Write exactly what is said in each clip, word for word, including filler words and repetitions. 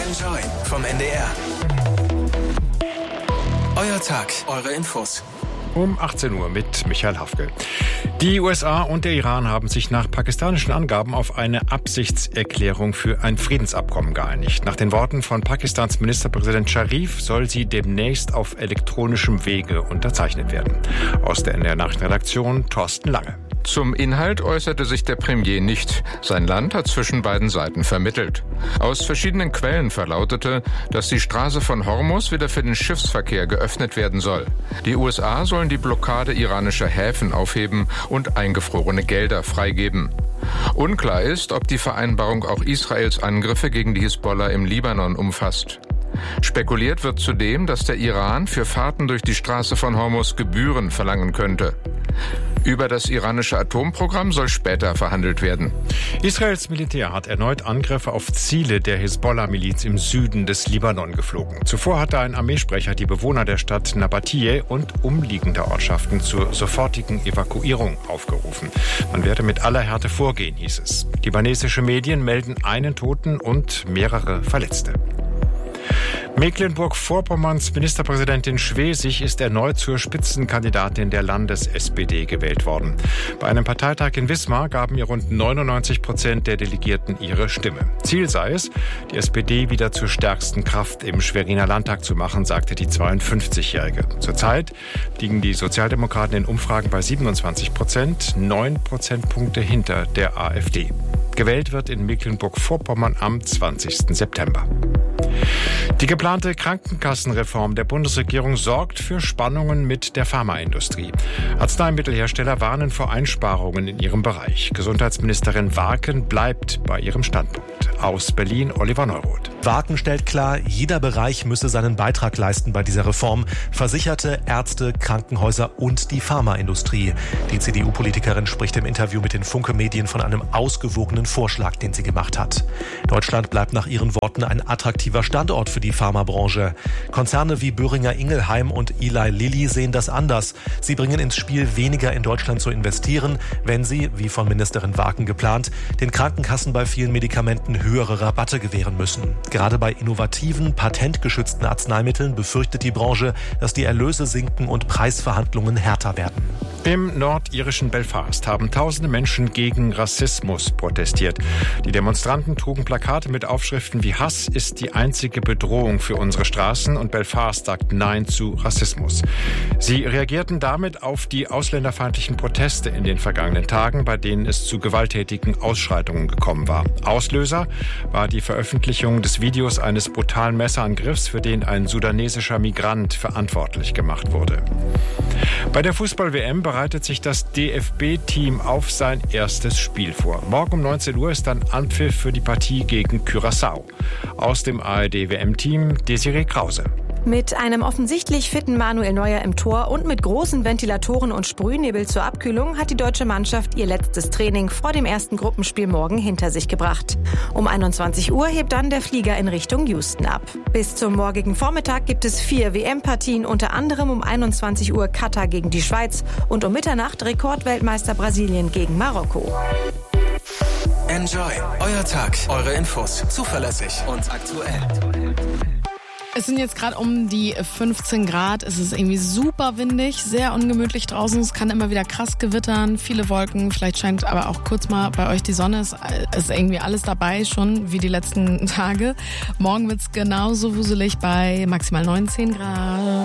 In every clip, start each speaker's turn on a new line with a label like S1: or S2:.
S1: Enjoy vom N D R. Euer Tag, eure Infos.
S2: Um achtzehn Uhr mit Michael Hafke. Die U S A und der Iran haben sich nach pakistanischen Angaben auf eine Absichtserklärung für ein Friedensabkommen geeinigt. Nach den Worten von Pakistans Ministerpräsident Sharif soll sie demnächst auf elektronischem Wege unterzeichnet werden. Aus der N D R-Nachrichtenredaktion Thorsten Lange.
S3: Zum Inhalt äußerte sich der Premier nicht. Sein Land hat zwischen beiden Seiten vermittelt. Aus verschiedenen Quellen verlautete, dass die Straße von Hormuz wieder für den Schiffsverkehr geöffnet werden soll. Die U S A sollen die Blockade iranischer Häfen aufheben und eingefrorene Gelder freigeben. Unklar ist, ob die Vereinbarung auch Israels Angriffe gegen die Hisbollah im Libanon umfasst. Spekuliert wird zudem, dass der Iran für Fahrten durch die Straße von Hormuz Gebühren verlangen könnte. Über das iranische Atomprogramm soll später verhandelt werden.
S2: Israels Militär hat erneut Angriffe auf Ziele der Hisbollah-Miliz im Süden des Libanon geflogen. Zuvor hatte ein Armeesprecher die Bewohner der Stadt Nabatiyeh und umliegender Ortschaften zur sofortigen Evakuierung aufgerufen. Man werde mit aller Härte vorgehen, hieß es. Libanesische Medien melden einen Toten und mehrere Verletzte. Mecklenburg-Vorpommerns Ministerpräsidentin Schwesig ist erneut zur Spitzenkandidatin der Landes-S P D gewählt worden. Bei einem Parteitag in Wismar gaben ihr rund neunundneunzig Prozent der Delegierten ihre Stimme. Ziel sei es, die S P D wieder zur stärksten Kraft im Schweriner Landtag zu machen, sagte die zweiundfünfzigjährige. Zurzeit liegen die Sozialdemokraten in Umfragen bei siebenundzwanzig Prozent, neun Prozentpunkte hinter der AfD. Gewählt wird in Mecklenburg-Vorpommern am zwanzigsten September. Die geplante Krankenkassenreform der Bundesregierung sorgt für Spannungen mit der Pharmaindustrie. Arzneimittelhersteller warnen vor Einsparungen in ihrem Bereich. Gesundheitsministerin Warken bleibt bei ihrem Standpunkt. Aus Berlin Oliver Neuroth.
S4: Warken stellt klar, jeder Bereich müsse seinen Beitrag leisten bei dieser Reform. Versicherte, Ärzte, Krankenhäuser und die Pharmaindustrie. Die C D U-Politikerin spricht im Interview mit den Funke-Medien von einem ausgewogenen Vorschlag, den sie gemacht hat. Deutschland bleibt nach ihren Worten ein attraktiver Standort für die Pharmabranche. Konzerne wie Boehringer Ingelheim und Eli Lilly sehen das anders. Sie bringen ins Spiel, weniger in Deutschland zu investieren, wenn sie, wie von Ministerin Warken geplant, den Krankenkassen bei vielen Medikamenten höhere Rabatte gewähren müssen. Gerade bei innovativen, patentgeschützten Arzneimitteln befürchtet die Branche, dass die Erlöse sinken und Preisverhandlungen härter werden.
S2: Im nordirischen Belfast haben tausende Menschen gegen Rassismus protestiert. Die Demonstranten trugen Plakate mit Aufschriften wie „Hass ist die einzige Bedrohung für unsere Straßen“ und „Belfast sagt Nein zu Rassismus“. Sie reagierten damit auf die ausländerfeindlichen Proteste in den vergangenen Tagen, bei denen es zu gewalttätigen Ausschreitungen gekommen war. Auslöser war die Veröffentlichung des Videos eines brutalen Messerangriffs, für den ein sudanesischer Migrant verantwortlich gemacht wurde. Bei der Fußball-W M bereitet sich das D F B-Team auf sein erstes Spiel vor. Morgen um neunzehn Uhr ist dann Anpfiff für die Partie gegen Curaçao. Aus dem A R D-W M-Team Desiree Krause.
S5: Mit einem offensichtlich fitten Manuel Neuer im Tor und mit großen Ventilatoren und Sprühnebel zur Abkühlung hat die deutsche Mannschaft ihr letztes Training vor dem ersten Gruppenspiel morgen hinter sich gebracht. Um einundzwanzig Uhr hebt dann der Flieger in Richtung Houston ab. Bis zum morgigen Vormittag gibt es vier W M-Partien, unter anderem um einundzwanzig Uhr Katar gegen die Schweiz und um Mitternacht Rekordweltmeister Brasilien gegen Marokko.
S1: Enjoy, euer Tag, eure Infos, zuverlässig und aktuell.
S6: Es sind jetzt gerade um die fünfzehn Grad. Es ist irgendwie super windig, sehr ungemütlich draußen. Es kann immer wieder krass gewittern, viele Wolken. Vielleicht scheint aber auch kurz mal bei euch die Sonne. Es ist irgendwie alles dabei, schon wie die letzten Tage. Morgen wird es genauso wuselig bei maximal neunzehn Grad.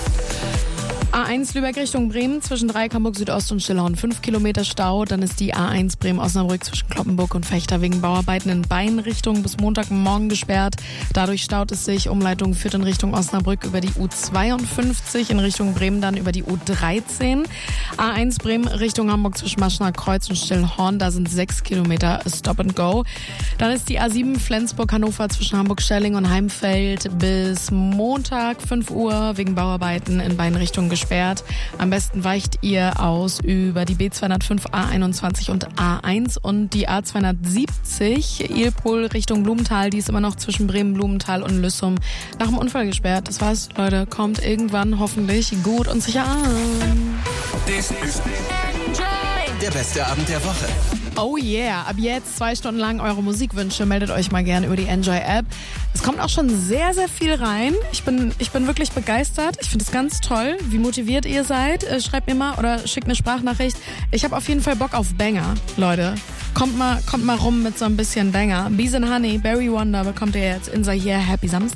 S6: A eins Lübeck Richtung Bremen, zwischen Dreieck Hamburg Südost und Stillhorn fünf Kilometer Stau. Dann ist die A eins Bremen-Osnabrück zwischen Kloppenburg und Fechter wegen Bauarbeiten in beiden Richtungen bis Montagmorgen gesperrt. Dadurch staut es sich. Umleitung führt in Richtung Osnabrück über die U zweiundfünfzig, in Richtung Bremen dann über die U dreizehn. A eins Bremen Richtung Hamburg zwischen Maschener Kreuz und Stillhorn, da sind sechs Kilometer Stop and Go. Dann ist die A sieben Flensburg-Hannover zwischen Hamburg-Schelling und Heimfeld bis Montag fünf Uhr wegen Bauarbeiten in beiden Richtungen gesperrt. Gesperrt. Am besten weicht ihr aus über die B zweihundertfünf, A einundzwanzig und A eins und die A zweihundertsiebzig Ilpol Richtung Blumenthal. Die ist immer noch zwischen Bremen, Blumenthal und Lüssum nach dem Unfall gesperrt. Das war's, Leute. Kommt irgendwann hoffentlich gut und sicher an.
S1: This is Enjoy. der beste Abend der Woche.
S6: Oh yeah, ab jetzt zwei Stunden lang eure Musikwünsche. Meldet euch mal gerne über die Enjoy-App. Es kommt auch schon sehr, sehr viel rein. Ich bin, ich bin wirklich begeistert. Ich finde es ganz toll, wie motiviert ihr seid. Schreibt mir mal oder schickt eine Sprachnachricht. Ich habe auf jeden Fall Bock auf Banger, Leute. Kommt mal, kommt mal rum mit so ein bisschen Banger. Bees and Honey, Barry Wonder bekommt ihr jetzt in Sahir. Happy Samstag.